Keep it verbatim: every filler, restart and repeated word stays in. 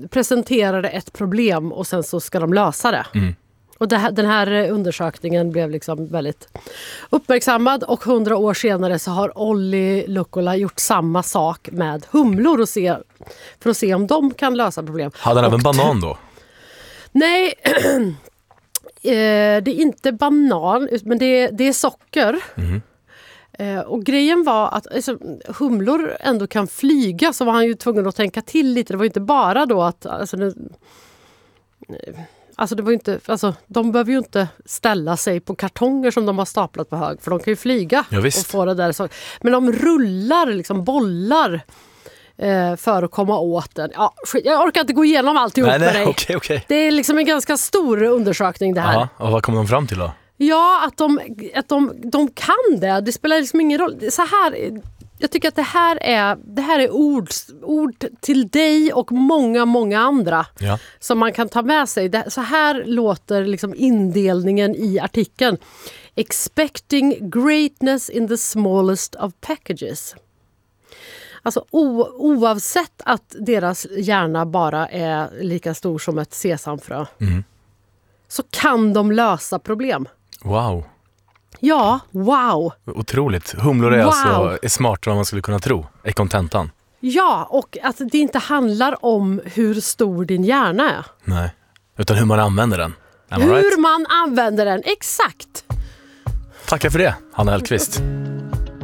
presenterade ett problem och sen så ska de lösa det. Mm. Och det här, den här undersökningen blev liksom väldigt uppmärksammad och hundra år senare så har Olli Lukkola gjort samma sak med humlor och se, för att se om de kan lösa problem. Hade han även banan då? Nej, det är inte banan, men det är, det är socker. Mm. Och grejen var att alltså, humlor ändå kan flyga, så var han ju tvungen att tänka till lite. Det var inte bara då att... Alltså, det, alltså, det var inte, alltså, de behöver ju inte ställa sig på kartonger som de har staplat på hög, för de kan ju flyga. Ja, visst. Och få det där. Så, men de rullar, liksom bollar eh, för att komma åt den. Ja, jag orkar inte gå igenom alltihop nej, nej, med dig. Okay, okay. Det är liksom en ganska stor undersökning det här. Aha, och vad kom de fram till då? Ja, att de, att de, de kan det. Det spelar liksom ingen roll. Så här, jag tycker att det här är, det här är ord, ord till dig och många, många andra ja. Som man kan ta med sig. Det, så här låter liksom indelningen i artikeln. Expecting greatness in the smallest of packages. Alltså o, oavsett att deras hjärna bara är lika stor som ett sesamfrö. Mm. Så kan de lösa problem. Wow. Ja, wow. Otroligt. Humlor är wow. alltså är smartare än man skulle kunna tro. Är kontentan. Ja, och att det inte handlar om hur stor din hjärna är. Nej, utan hur man använder den. Am hur right? man använder den, exakt. Tackar för det, Hanna Hellqvist.